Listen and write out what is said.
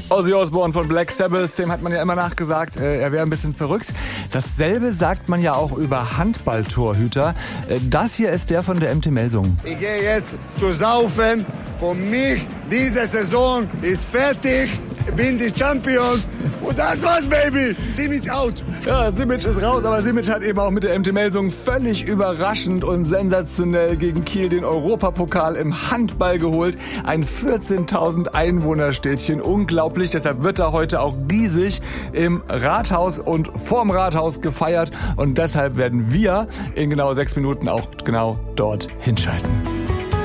Ozzy Osbourne von Black Sabbath, dem hat man ja immer nachgesagt, er wäre ein bisschen verrückt. Dasselbe sagt man ja auch über Handballtorhüter. Das hier ist der von der MT Melsungen. Ich gehe jetzt zu saufen. Für mich, diese Saison ist fertig. Ich bin die Champion. Und das war's, Baby. Simic out. Ja, Simic ist raus, aber Simic hat eben auch mit der MT Melsungen völlig überraschend und sensationell gegen Kiel den Europapokal im Handball geholt. Ein 14.000 Einwohnerstädtchen. Unglaublich. Deshalb wird er heute auch riesig im Rathaus und vorm Rathaus gefeiert. Und deshalb werden wir in genau 6 Minuten auch genau dort hinschalten.